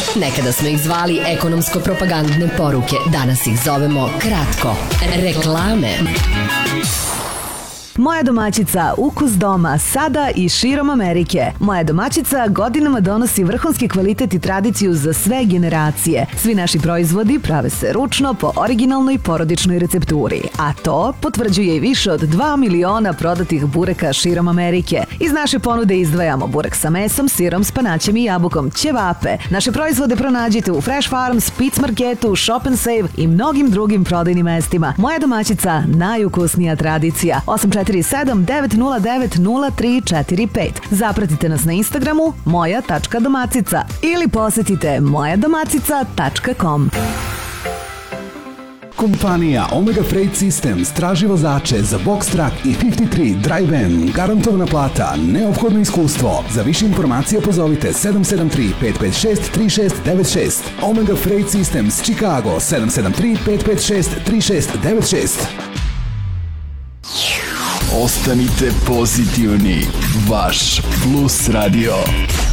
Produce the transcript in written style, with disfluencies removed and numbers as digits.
Nekada smo ih zvali ekonomsko-propagandne poruke, danas ih zovemo kratko. Reklame. Moja domaćica, ukus doma, sada i širom Amerike. Moja domaćica godinama donosi vrhunski kvalitet i tradiciju za sve generacije. Svi naši proizvodi prave se ručno po originalnoj porodičnoj recepturi. A to potvrđuje i više od 2 miliona prodatih bureka širom Amerike. Iz naše ponude izdvajamo burek sa mesom, sirom, spanaćem i jabukom, ćevape. Naše proizvode pronađite u Fresh Farms, Pitts Marketu, Shop and Save i mnogim drugim prodajnim mestima. Moja domaćica, najukusnija tradicija. 847-909-0345. Zapratite nas na Instagramu moja.domacica ili posetite mojadomacica.com. Kompanija Omega Freight Systems traži vozače za box truck i 53 drive-in. Garantovana plata, neophodno iskustvo. Za više informacija pozovite 773-556-3696. Omega Freight Systems, Chicago, 773-556-3696. Ostanite pozitivni, vaš Plus Radio.